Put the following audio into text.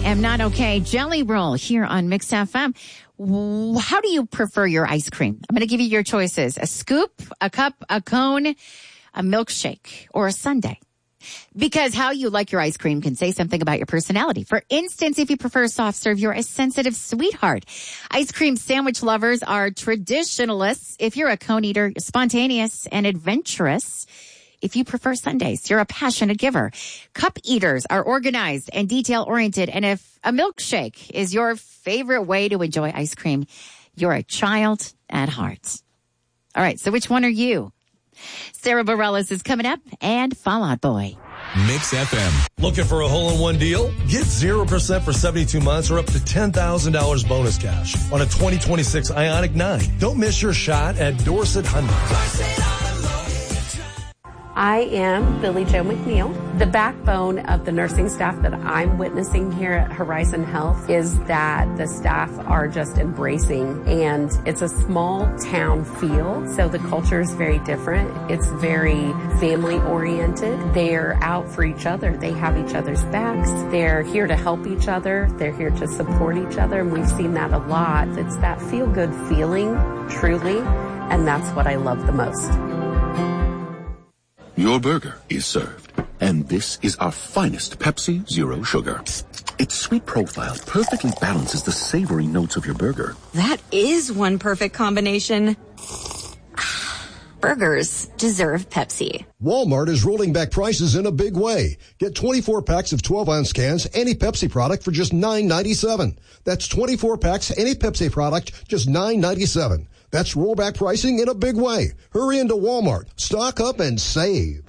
am not okay. Jelly Roll here on Mix FM. How do you prefer your ice cream? I'm going to give you your choices. A scoop, a cup, a cone, a milkshake, or a sundae. Because how you like your ice cream can say something about your personality. For instance, if you prefer soft serve, you're a sensitive sweetheart. Ice cream sandwich lovers are traditionalists. If you're a cone eater, you're spontaneous and adventurous. If you prefer sundaes, you're a passionate giver. Cup eaters are organized and detail-oriented. And if a milkshake is your favorite way to enjoy ice cream, you're a child at heart. All right, so which one are you? Sarah Bareilles is coming up, and Fall Out Boy. Mix FM. Looking for a hole-in-one deal? Get 0% for 72 months or up to $10,000 bonus cash on a 2026 Ioniq 9. Don't miss your shot at Dorset Hyundai. I am Billie Jo McNeil. The backbone of the nursing staff that I'm witnessing here at Horizon Health is that the staff are just embracing, and it's a small town feel, so the culture is very different. It's very family oriented. They're out for each other. They have each other's backs. They're here to help each other. They're here to support each other, and we've seen that a lot. It's that feel-good feeling, truly, and that's what I love the most. Your burger is served, and this is our finest Pepsi Zero Sugar. Its sweet profile perfectly balances the savory notes of your burger. That is one perfect combination. Burgers deserve Pepsi. Walmart is rolling back prices in a big way. Get 24 packs of 12-ounce cans, any Pepsi product for just $9.97. That's 24 packs, any Pepsi product, just $9.97. That's rollback pricing in a big way. Hurry into Walmart. Stock up and save.